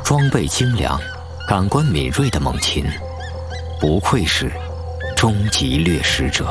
装备精良、感官敏锐的猛禽，不愧是终极掠食者。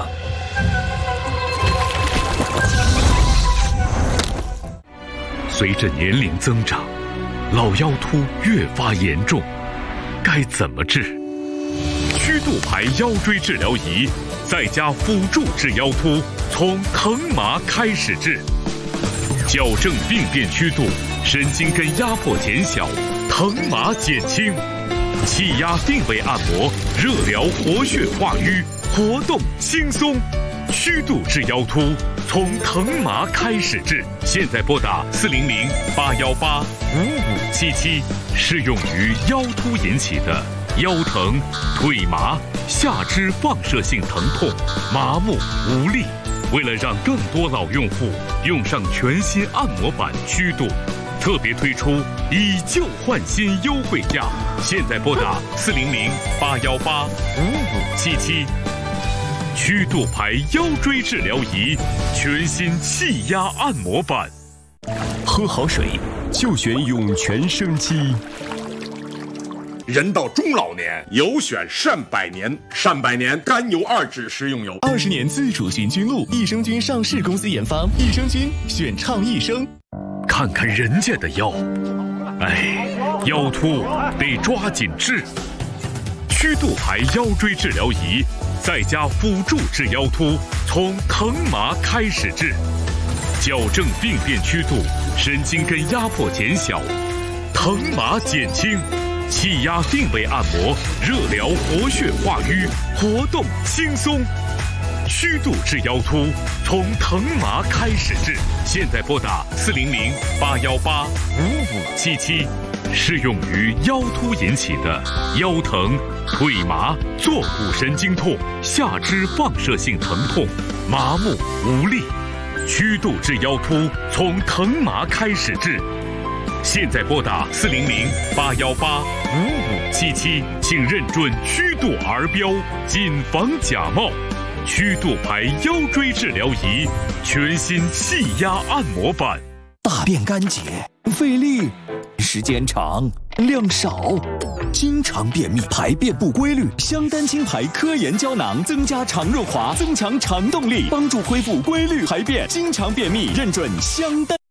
随着年龄增长，老腰突越发严重，该怎么治？曲度牌腰椎治疗仪在家辅助治腰突，从疼麻开始治，矫正病变曲度，神经根压迫减小，疼麻减轻，气压定位按摩，热疗活血化瘀，活动轻松。曲度治腰突，从疼麻开始治。现在拨打400-818-5577，适用于腰突引起的腰疼、腿麻、下肢放射性疼痛、麻木无力。为了让更多老用户用上全新按摩板曲度，特别推出以旧换新优惠价。现在拨打400-818-5577。曲度牌腰椎治疗仪，全新气压按摩板。 喝好水就选涌泉生机。 人到中老年，有选善百年。善百年甘油2酯食用油 ，20年自主寻菌露，益生菌上市公司研发，益生菌选畅益生。 看看人家的腰，腰突得抓紧治。曲度牌腰椎治疗仪，在家辅助治腰突，从疼麻开始治，矫正病变曲度，神经根压迫减小，疼麻减轻，气压定位按摩，热疗活血化瘀，活动轻松。曲度治腰突，从疼麻开始治。现在拨打400-818-5577，适用于腰突引起的腰疼、腿麻、坐骨神经痛、下肢放射性疼痛、麻木无力。曲度治腰突，从疼麻开始治。现在拨打400-818-5577，请认准曲度儿标，谨防假冒。曲度牌腰椎治疗仪，全新气压按摩板。 大便干结，费力，时间长，量少，经常便秘，排便不规律。香丹清排科研胶囊增加肠润滑，增强肠动力，帮助恢复规律排便。经常便秘，认准香丹。